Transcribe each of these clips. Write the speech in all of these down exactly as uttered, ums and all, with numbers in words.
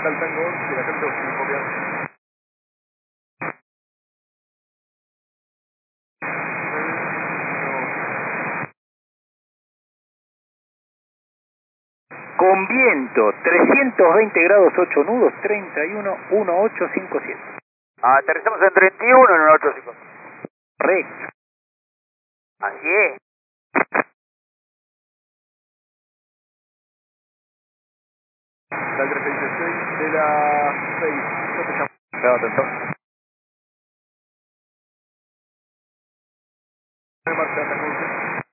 Delta al Tango once, la gente sin copiar. Con viento, trescientos veinte grados ocho nudos, treinta y uno, dieciocho cincuenta y siete. Aterrizamos en treinta y uno en el ocho cinco. Correcto. Así es. La trescientos seis de la seis. ¿Cómo te llamas? Claro, atención. Marcha Tango once.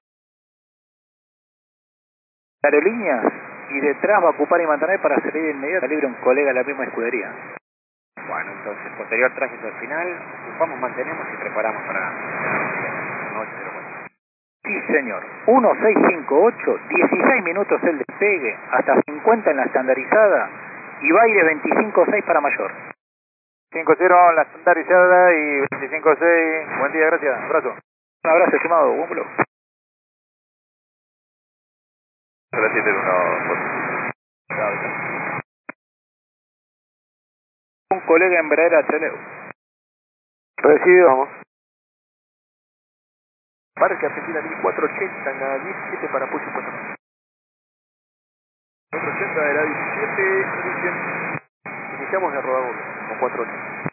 Aerolíneas y detrás va a ocupar y mantener para salir de inmediato. Libre un colega de la misma escudería. Bueno, entonces, posterior tránsito al final, ocupamos, mantenemos y preparamos para noche cero cuatro. Sí, señor. uno seis cinco ocho, dieciséis minutos el despegue, hasta cincuenta en la estandarizada y baile veinticinco seis para mayor. cinco cero la estandarizada y veinticinco seis. Buen día, gracias. Abrazo. Un abrazo, estimado. Buen vuelo. A las siete de una. Un colega en verdadera Treleu. Recibido, vamos. Parque Argentina mil cuatrocientos ochenta en la diecisiete para Pucho cuatro. cuatrocientos ochenta de la diecisiete, iniciamos el rodador con cuatro ocho.